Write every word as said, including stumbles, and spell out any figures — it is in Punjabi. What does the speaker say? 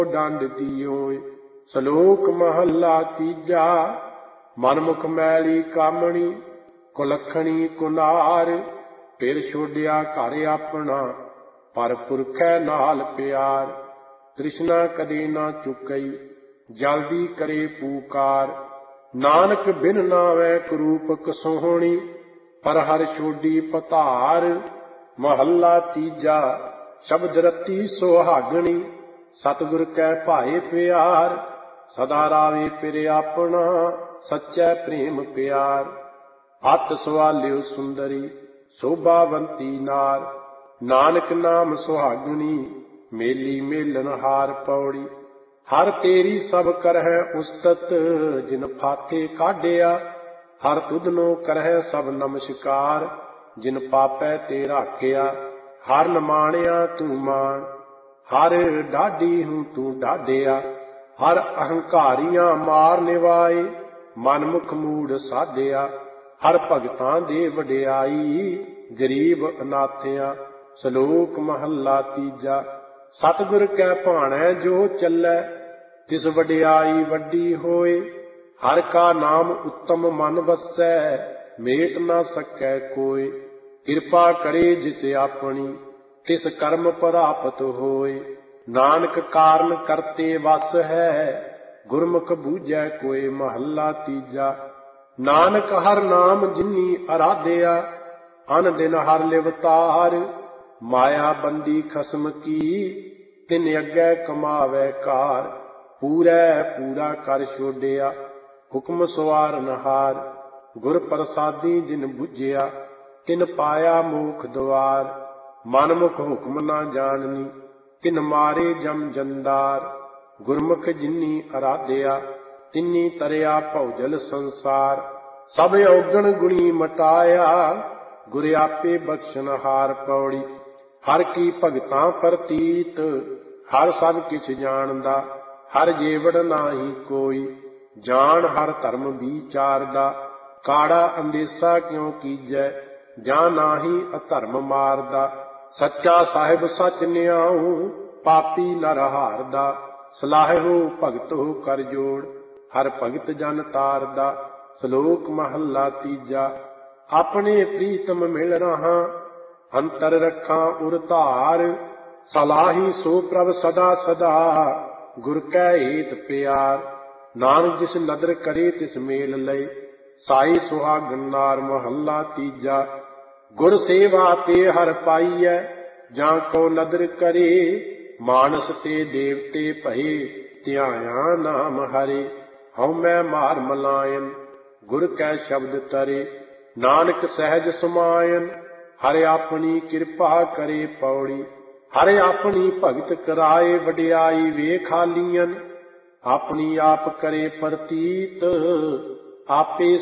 ਡੰਡ ਦੀਓਏ। ਸਲੋਕ ਮਹੱਲਾ ਤੀਜਾ। ਮਨਮੁਖ ਮੈਲੀ ਕਾਮਣੀ, ਕੁਲੱਖਣੀ ਕੁਨਾਰ। ਫਿਰ ਛੋਡਿਆ ਘਰ ਆਪਣਾ, ਪਰ ਪੁਰਖੈ ਨਾਲ ਪਿਆਰ। ਤ੍ਰਿਸ਼ਨਾ ਕਦੇ ਨਾ ਚੁਕਈ, ਜਲਦੀ ਕਰੇ ਪੂਕਾਰ। ਨਾਨਕ ਬਿਨ ਨਾਵੈ ਕਰੂਪ ਕਸੋਹਣੀ, ਪਰ ਹਰਿ ਛੋਡੀ ਪਧਾਰ। ਮਹੱਲਾ ਤੀਜਾ। ਸ਼ਬਦ ਰਤੀ ਸੁਹਾਗਣੀ, ਸਤਿਗੁਰ ਕੈ ਭਾਏ ਪਿਆਰ। ਸਦਾ ਰਾਵੇ ਪਿਰ ਆਪਣਾ, ਸੱਚੈ ਪ੍ਰੇਮ ਪਿਆਰ। ਅਤ ਸਵਾਲਿਓ ਸੁੰਦਰੀ, ਸ਼ੋਭਾਵੰਤੀ ਨਾਰ। ਨਾਨਕ ਨਾਮ ਸੁਹਾਗਣੀ, ਮੇਲੀ ਮੇਲਨ ਹਾਰ ਪੌੜੀ। ਹਰ ਤੇਰੀ ਸਭ ਕਰਹਿ ਉਸਤਤ, ਜਿਨ ਫਾਕੇ ਕਾਢਿਆ। ਹਰ ਤੁਧਨੋ ਕਰਹਿ ਸਭ ਨਮਸਕਾਰ, ਜਿਨ ਪਾਪੈ ਤੇ ਰਾਖਿਆ। ਹਰ ਨਮਾਣਿਆ ਤੂੰ ਮਾਣ, ਹਰ ਡਾਢੀ ਹੂੰ ਤੂੰ ਡਾਢਿਆ। ਹਰ ਅਹੰਕਾਰੀਆਂ ਮਾਰ ਨਿਵਾਏ, ਮਨਮੁਖ ਮੂੜ ਸਾਧਿਆ। ਹਰ ਭਗਤਾਂ ਦੇ ਵਡਿਆਈ, ਗਰੀਬ ਅਨਾਥਿਆ। ਸਲੋਕ ਮਹੱਲਾ ਤੀਜਾ। ਸਤਿਗੁਰ ਕੈ ਭਾਣੈ ਜੋ ਚੱਲੈ, ਤਿਸ ਵਡਿਆਈ ਵੱਡੀ ਹੋਏ। ਹਰ ਕਾ ਨਾਮ ਉੱਤਮ ਮਨ ਵਸੈ, ਮੇਟ ਨਾ ਸਕੈ ਕੋਇ। ਕਿਰਪਾ ਕਰੇ ਜਿਸ ਆਪਣੀ, ਤਿਸ ਕਰਮ ਪ੍ਰਾਪਤ ਹੋਏ। ਨਾਨਕ ਕਾਰਨ ਕਰਤੇ ਵਸ ਹੈ, ਗੁਰਮੁਖ ਬੂਝੈ ਕੋਇ। ਮਹੱਲਾ ਤੀਜਾ। ਨਾਨਕ ਹਰ ਨਾਮ ਜਿਨੀ ਅਰਾਧਿਆ, ਅਨ ਦਿਨ ਹਰ ਲਿਵਤਾਰ। ਮਾਇਆ ਬੰਦੀ ਖਸਮ ਕੀ, ਤਿਨ ਅੱਗੇ ਕਮਾਵੈ ਕਾਰ। ਪੂਰੈ ਪੂਰਾ ਕਰ ਛੋਡਿਆ, ਹੁਕਮ ਸਵਾਰਨਹਾਰ। ਗੁਰ ਪ੍ਰਸਾਦੀ ਜਿਨ ਬੁਝਿਆ, ਤਿਨ ਪਾਇਆ ਮੋਖ ਦੁਆਰ। ਮਨਮੁਖ ਹੁਕਮ ਨਾ ਜਾਣਨੀ, ਤਿਨ ਮਾਰੇ ਜਮ ਜੰਦਾਰ। ਗੁਰਮੁਖ ਜਿਨੀ ਅਰਾਧਿਆ, ਤਿਨੀ ਤਰਿਆ ਭਉਜਲ ਸੰਸਾਰ। ਸਭ ਔਗਣ ਗੁਣੀ ਮਟਾਇਆ, ਗੁਰ ਆਪੇ ਬਖਸ਼ਨਹਾਰ ਪੌੜੀ। ਹਰ ਕੀ ਭਗਤਾਂ ਪ੍ਰਤੀਤ, ਹਰ ਸਭ ਕਿਛ ਜਾਣਦਾ। ਹਰ ਜੇਵੜ ਨਾਹੀ ਕੋਈ, ਜਾਣ ਹਰ ਧਰਮ ਵਿਚਾਰਦਾ। ਕਾੜਾ ਅੰਦੇਸਾ ਕਿਉ ਕੀਜੈ, ਜਾਂ ਨਾਹੀ ਅਧਰਮ ਮਾਰਦਾ। ਸੱਚਾ ਸਾਹਿਬ ਸੱਚ ਨਿਆਉ, ਪਾਪੀ ਨਰ ਹਾਰਦਾ। ਸਲਾਹਿਓ ਭਗਤੋ ਕਰ ਜੋੜ, ਹਰ ਭਗਤ ਜਨ ਤਾਰਦਾ। ਸਲੋਕ ਮਹੱਲਾ ਤੀਜਾ। ਆਪਣੇ ਪ੍ਰੀਤਮ ਮਿਲ ਰਹਾ, ਅੰਤਰ ਰੱਖਾਂ ਉਰ ਧਾਰ। ਸਲਾਹੀ ਸੋ ਪ੍ਰਭ ਸਦਾ ਸਦਾ, ਗੁਰ ਕੈ ਏਤ ਪਿਆਰ। ਨਾਨਕ ਜਿਸ ਨਦਰ ਕਰੇ ਤਿਸ ਮੇਲ ਲਏ, ਸਾਈ ਸੁਹਾਗਣ ਨਾਰ। ਮਹੱਲਾ ਤੀਜਾ। ਗੁਰ ਸੇਵਾ ਤੇ ਹਰ ਪਾਈਐ, ਜਾਂ ਕੋ ਨਦਰ ਕਰੇ। ਮਾਨਸ ਤੇ ਦੇਵਤੇ ਭਏ, ਧਿਆਇਆ ਨਾਮ ਹਰੇ। ਹਉਮੈ ਮਾਰ ਮਲਾਇਨ, ਗੁਰ ਕੈ ਸ਼ਬਦ ਤਰੇ। ਨਾਨਕ ਸਹਿਜ ਸਮਾਇਨ, ਹਰਿ ਆਪਣੀ ਕਿਰਪਾ ਕਰੇ ਪੌੜੀ। ਹਰਿ ਆਪਣੀ ਭਗਤ ਕਰਾਏ, ਵਡਿਆਈ ਵੇਖਾਲੀਅਨ। ਆਪਣੀ ਆਪ ਕਰੇ ਪ੍ਰਤੀਤ, ਆਪੇ